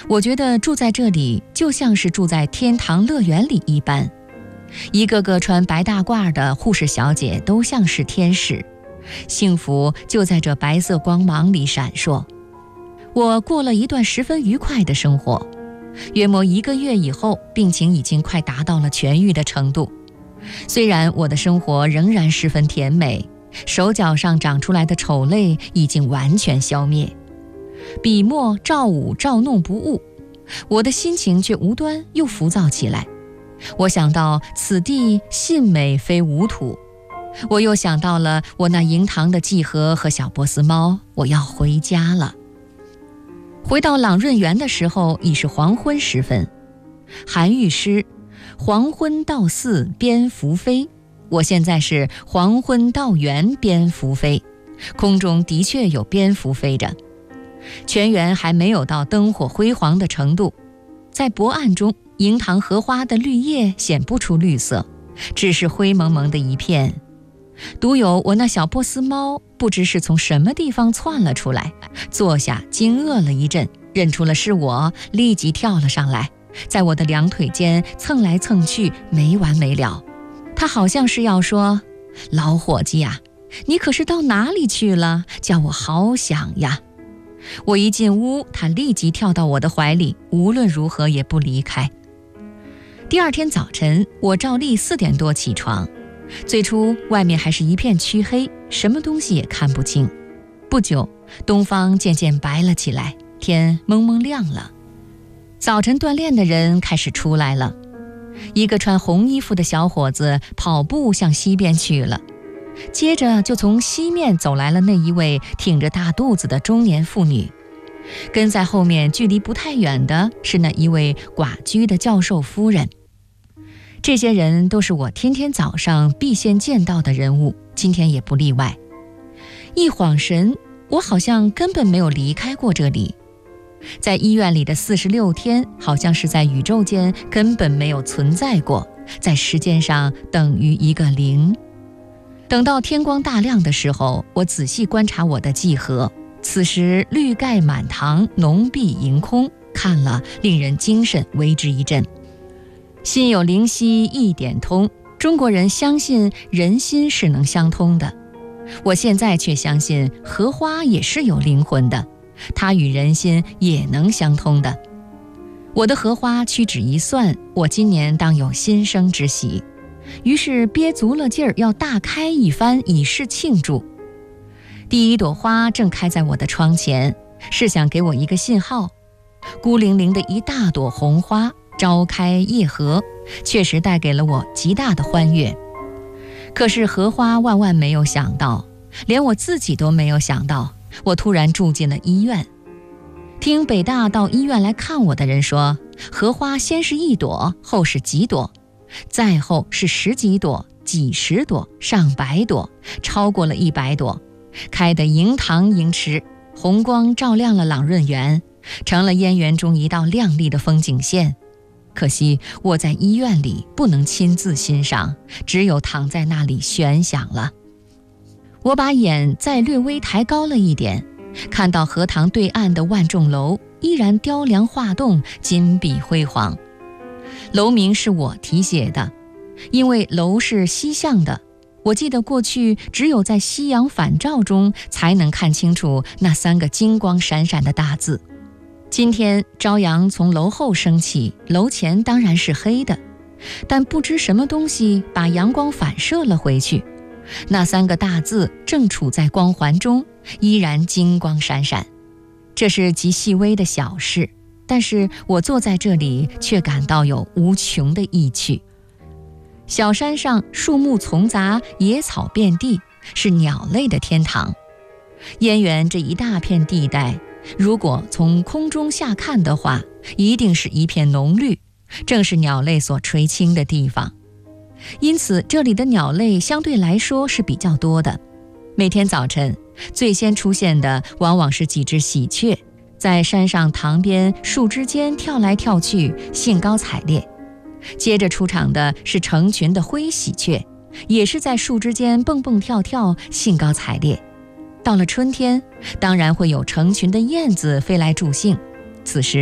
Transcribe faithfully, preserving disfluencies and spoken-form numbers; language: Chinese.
我觉得住在这里就像是住在天堂乐园里一般，一个个穿白大褂的护士小姐都像是天使，幸福就在这白色光芒里闪烁。我过了一段十分愉快的生活，约莫一个月以后，病情已经快达到了痊愈的程度。虽然我的生活仍然十分甜美，手脚上长出来的丑类已经完全消灭，笔墨照舞照弄不误，我的心情却无端又浮躁起来。我想到此地信美非吾土，我又想到了我那银堂的季禾和小波斯猫，我要回家了。回到朗润园的时候已是黄昏时分，韩愈诗黄昏到寺蝙蝠飞，我现在是黄昏到园蝙蝠飞，空中的确有蝙蝠飞着。全园还没有到灯火辉煌的程度，在薄暗中，银堂荷花的绿叶显不出绿色，只是灰蒙蒙的一片。独有我那小波斯猫不知是从什么地方窜了出来，坐下惊愕了一阵，认出了是我，立即跳了上来，在我的两腿间蹭来蹭去，没完没了。它好像是要说，老伙计呀，你可是到哪里去了，叫我好想呀。我一进屋，它立即跳到我的怀里，无论如何也不离开。第二天早晨，我照例四点多起床，最初外面还是一片黢黑，什么东西也看不清。不久，东方渐渐白了起来，天蒙蒙亮了。早晨锻炼的人开始出来了，一个穿红衣服的小伙子跑步向西边去了，接着就从西面走来了那一位挺着大肚子的中年妇女，跟在后面距离不太远的是那一位寡居的教授夫人。这些人都是我天天早上必先见到的人物，今天也不例外。一晃神，我好像根本没有离开过这里。在医院里的四十六天，好像是在宇宙间根本没有存在过，在时间上等于一个零。等到天光大亮的时候，我仔细观察我的季禾，此时绿盖满堂，浓碧盈空，看了令人精神为之一振。心有灵犀一点通，中国人相信人心是能相通的，我现在却相信荷花也是有灵魂的，它与人心也能相通的。我的荷花屈指一算，我今年当有新生之喜，于是憋足了劲儿要大开一番，以示庆祝。第一朵花正开在我的窗前，是想给我一个信号。孤零零的一大朵红花，朝开夜合，确实带给了我极大的欢悦。可是荷花万万没有想到，连我自己都没有想到，我突然住进了医院。听北大到医院来看我的人说，荷花先是一朵，后是几朵，再后是十几朵、几十朵、上百朵，超过了一百朵，开得银堂银池，红光照亮了朗润园，成了燕园中一道亮丽的风景线。可惜我在医院里不能亲自欣赏，只有躺在那里悬想了。我把眼再略微抬高了一点，看到荷塘对岸的万众楼依然雕梁画栋，金碧辉煌。楼名是我题写的，因为楼是西向的，我记得过去只有在夕阳返照中才能看清楚那三个金光闪闪的大字。今天朝阳从楼后升起，楼前当然是黑的，但不知什么东西把阳光反射了回去，那三个大字正处在光环中，依然金光闪闪。这是极细微的小事，但是我坐在这里却感到有无穷的意趣。小山上树木丛杂，野草遍地，是鸟类的天堂。燕园这一大片地带，如果从空中下看的话，一定是一片浓绿，正是鸟类所垂青的地方。因此这里的鸟类相对来说是比较多的。每天早晨最先出现的往往是几只喜鹊，在山上塘边树枝间跳来跳去，兴高采烈。接着出场的是成群的灰喜鹊，也是在树枝间蹦蹦跳跳，兴高采烈。到了春天，当然会有成群的燕子飞来助兴，此时